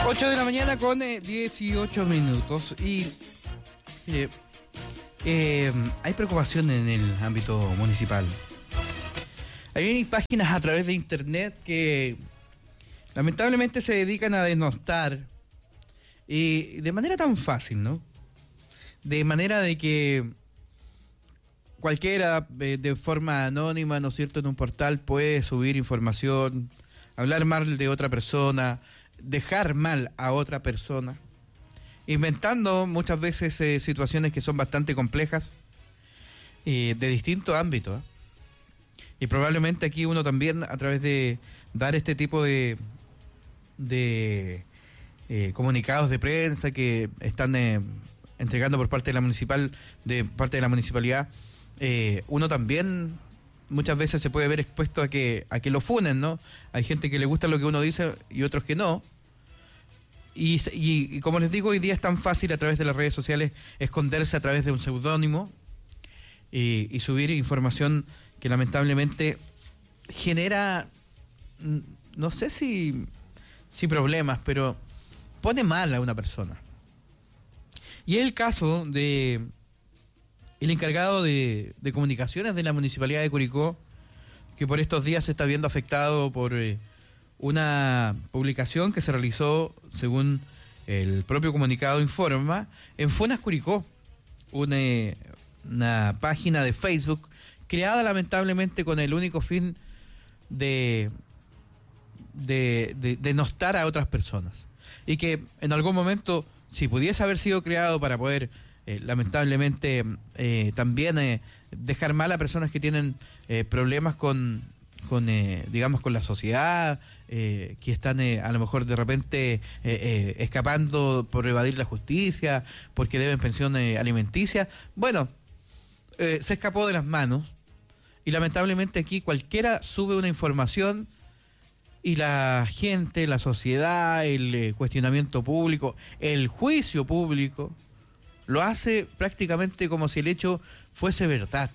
8 de la mañana con 18 minutos. Y mire, hay preocupación en el ámbito municipal. Hay páginas a través de internet que lamentablemente se dedican a denostar, y de manera tan fácil, ¿no? De manera de que cualquiera, de forma anónima, ¿no es cierto?, en un portal puede subir información, hablar mal de otra persona, dejar mal a otra persona, inventando muchas veces situaciones que son bastante complejas de distintos ámbitos, ¿eh? Y probablemente aquí uno también, a través de dar este tipo de comunicados de prensa que están entregando por parte de la municipalidad, uno también muchas veces se puede ver expuesto a que lo funen, ¿no? Hay gente que le gusta lo que uno dice y otros que no. Y como les digo, hoy día es tan fácil a través de las redes sociales esconderse a través de un seudónimo y subir información que lamentablemente genera, no sé si problemas, pero pone mal a una persona. Y es el caso de el encargado de comunicaciones de la Municipalidad de Curicó, que por estos días se está viendo afectado por una publicación que se realizó, según el propio comunicado informa, en Funas Curicó, una página de Facebook creada lamentablemente con el único fin de denostar a otras personas. Y que en algún momento, si pudiese haber sido creado para poder lamentablemente también dejar mal a personas que tienen problemas con la sociedad, que están a lo mejor de repente escapando por evadir la justicia, porque deben pensión alimenticia, bueno, se escapó de las manos. Y lamentablemente aquí cualquiera sube una información y la gente, la sociedad, el cuestionamiento público, el juicio público, lo hace prácticamente como si el hecho fuese verdad.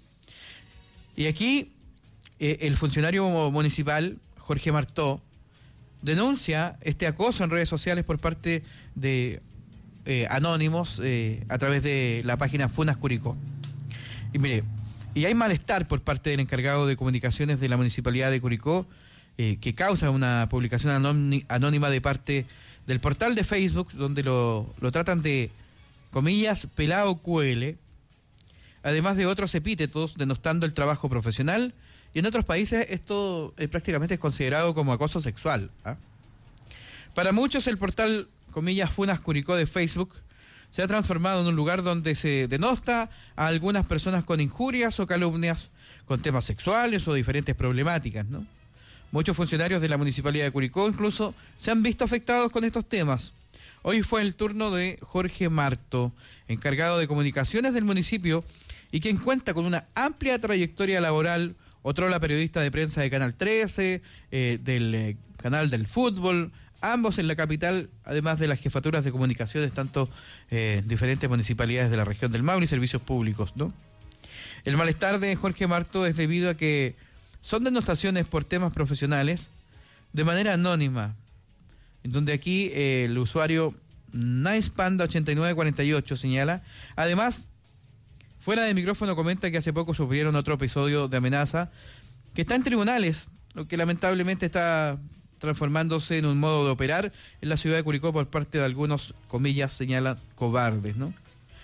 Y aquí el funcionario municipal, Jorge Martó, denuncia este acoso en redes sociales por parte de anónimos a través de la página Funas Curicó. Y mire, y hay malestar por parte del encargado de comunicaciones de la Municipalidad de Curicó, que causa una publicación anónima de parte del portal de Facebook, donde lo tratan de, comillas, pelado QL, además de otros epítetos denostando el trabajo profesional, y en otros países esto prácticamente es considerado como acoso sexual, ¿eh? Para muchos el portal, comillas, Funas Curicó de Facebook se ha transformado en un lugar donde se denosta a algunas personas con injurias o calumnias, con temas sexuales o diferentes problemáticas, ¿no? Muchos funcionarios de la Municipalidad de Curicó incluso se han visto afectados con estos temas. Hoy fue el turno de Jorge Martó, encargado de comunicaciones del municipio y quien cuenta con una amplia trayectoria laboral, otrora periodista de prensa de Canal 13, del canal del fútbol, ambos en la capital, además de las jefaturas de comunicaciones, tanto en diferentes municipalidades de la región del Maule y servicios públicos, ¿no? El malestar de Jorge Martó es debido a que son denostaciones por temas profesionales de manera anónima, en donde aquí el usuario NicePanda8948 señala. Además, fuera de micrófono comenta que hace poco sufrieron otro episodio de amenaza que está en tribunales, lo que lamentablemente está transformándose en un modo de operar en la ciudad de Curicó por parte de algunos, comillas, señala, cobardes, ¿no?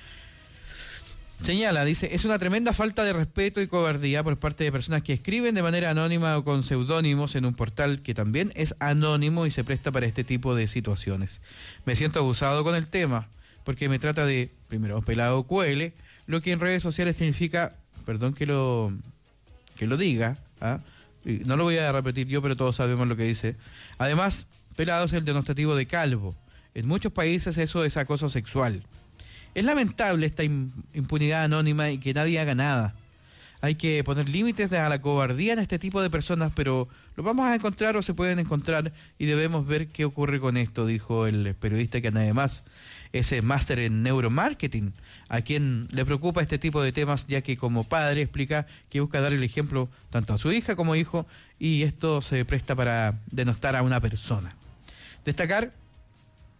Señala, dice, es una tremenda falta de respeto y cobardía por parte de personas que escriben de manera anónima o con seudónimos en un portal que también es anónimo y se presta para este tipo de situaciones. Me siento abusado con el tema, porque me trata de, primero, pelado QL, lo que en redes sociales significa, perdón que lo diga, ¿ah? No lo voy a repetir yo, pero todos sabemos lo que dice. Además, pelado es el denostativo de calvo. En muchos países eso es acoso sexual. Es lamentable esta impunidad anónima y que nadie haga nada. Hay que poner límites a la cobardía en este tipo de personas, pero lo vamos a encontrar o se pueden encontrar y debemos ver qué ocurre con esto, dijo el periodista que además es máster en neuromarketing, a quien le preocupa este tipo de temas, ya que como padre explica que busca dar el ejemplo tanto a su hija como hijo, y esto se presta para denostar a una persona. Destacar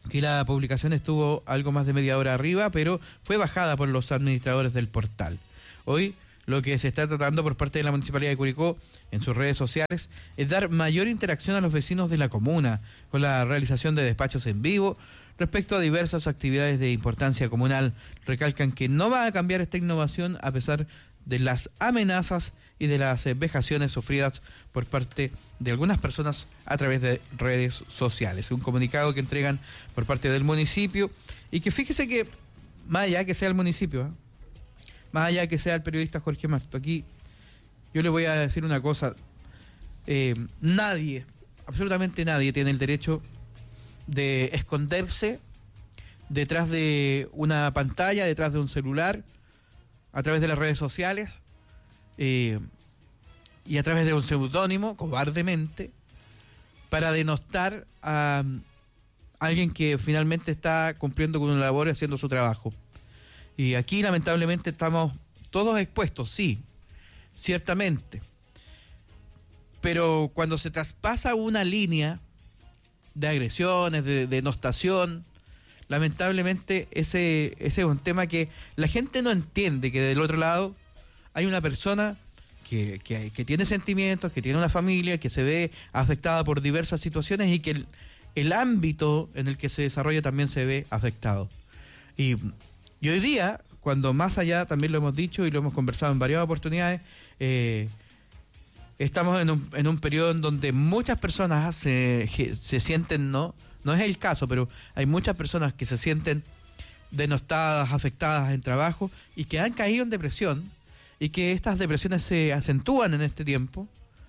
que la publicación estuvo algo más de media hora arriba, pero fue bajada por los administradores del portal. Hoy lo que se está tratando por parte de la Municipalidad de Curicó en sus redes sociales es dar mayor interacción a los vecinos de la comuna, con la realización de despachos en vivo respecto a diversas actividades de importancia comunal. Recalcan que no va a cambiar esta innovación a pesar de las amenazas y de las vejaciones sufridas por parte de algunas personas a través de redes sociales. Un comunicado que entregan por parte del municipio y que fíjese que, más allá que sea el municipio, más allá que sea el periodista Jorge Marto, aquí yo le voy a decir una cosa, nadie, absolutamente nadie tiene el derecho de esconderse detrás de una pantalla, detrás de un celular, a través de las redes sociales y a través de un seudónimo, cobardemente, para denostar a alguien que finalmente está cumpliendo con una labor y haciendo su trabajo. Y aquí lamentablemente estamos todos expuestos, sí, ciertamente. Pero cuando se traspasa una línea de agresiones, de denostación, lamentablemente ese es un tema que la gente no entiende, que del otro lado hay una persona que tiene sentimientos, que tiene una familia, que se ve afectada por diversas situaciones y que el ámbito en el que se desarrolla también se ve afectado. Y hoy día, cuando más allá, también lo hemos dicho y lo hemos conversado en varias oportunidades, estamos en un periodo en donde muchas personas se sienten, no es el caso, pero hay muchas personas que se sienten denostadas, afectadas en trabajo y que han caído en depresión y que estas depresiones se acentúan en este tiempo,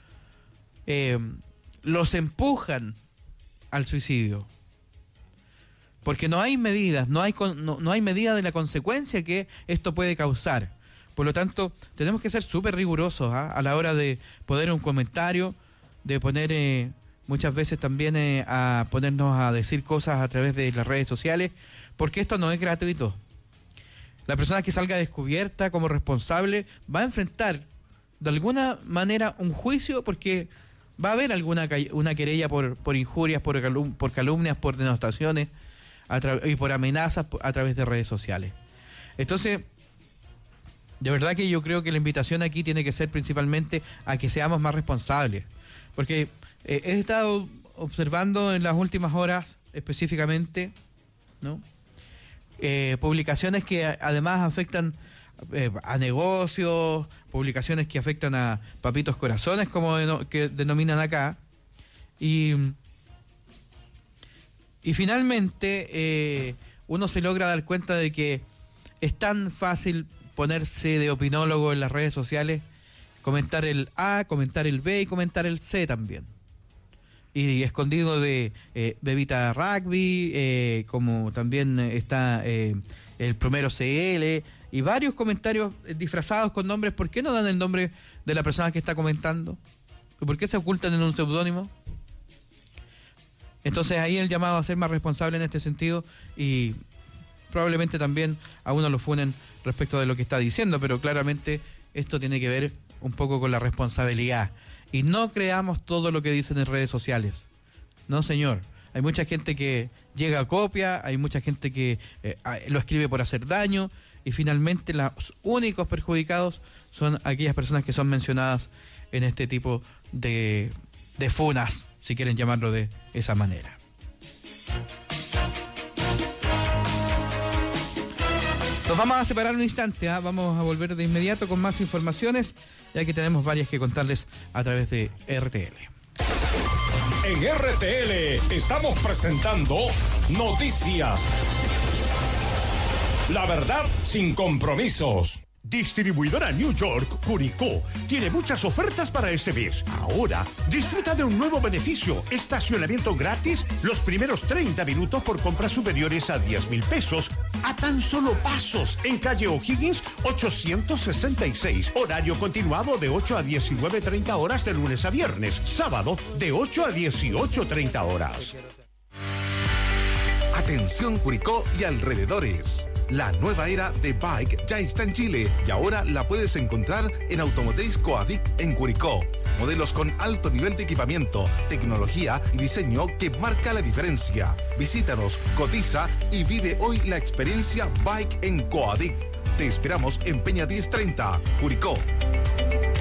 los empujan al suicidio. Porque no hay medidas, no hay medida de la consecuencia que esto puede causar. Por lo tanto, tenemos que ser súper rigurosos a la hora de poner un comentario, de poner muchas veces también a ponernos a decir cosas a través de las redes sociales, porque esto no es gratuito. La persona que salga descubierta como responsable va a enfrentar de alguna manera un juicio, porque va a haber una querella por injurias, por calumnias, por denostaciones y por amenazas a través de redes sociales. Entonces, de verdad que yo creo que la invitación aquí tiene que ser principalmente a que seamos más responsables, porque he estado observando en las últimas horas específicamente, ¿no?, publicaciones que además afectan a negocios, publicaciones que afectan a papitos corazones, como que denominan acá, y finalmente uno se logra dar cuenta de que es tan fácil ponerse de opinólogo en las redes sociales, comentar el A, comentar el B y comentar el C también. Y escondido de Bebita Rugby, como también está el Promero CL, y varios comentarios disfrazados con nombres. ¿Por qué no dan el nombre de la persona que está comentando? ¿Por qué se ocultan en un seudónimo? Entonces ahí el llamado a ser más responsable en este sentido, y probablemente también a uno lo funen respecto de lo que está diciendo, pero claramente esto tiene que ver un poco con la responsabilidad. Y no creamos todo lo que dicen en redes sociales. No, señor. Hay mucha gente que llega a copia, hay mucha gente que lo escribe por hacer daño, y finalmente los únicos perjudicados son aquellas personas que son mencionadas en este tipo de funas, si quieren llamarlo de esa manera. Nos vamos a separar un instante, vamos a volver de inmediato con más informaciones, ya que tenemos varias que contarles a través de RTL. En RTL estamos presentando Noticias. La verdad sin compromisos. Distribuidora New York, Curicó, tiene muchas ofertas para este mes. Ahora, disfruta de un nuevo beneficio: estacionamiento gratis los primeros 30 minutos por compras superiores a 10,000 pesos, a tan solo pasos, en calle O'Higgins 866. Horario continuado de 8 a 19:30 horas de lunes a viernes. Sábado de 8 a 18:30 horas. Atención Curicó y alrededores. La nueva era de Bike ya está en Chile y ahora la puedes encontrar en Automotriz Coadic en Curicó. Modelos con alto nivel de equipamiento, tecnología y diseño que marca la diferencia. Visítanos, cotiza y vive hoy la experiencia Bike en Coadic. Te esperamos en Peña 1030, Curicó.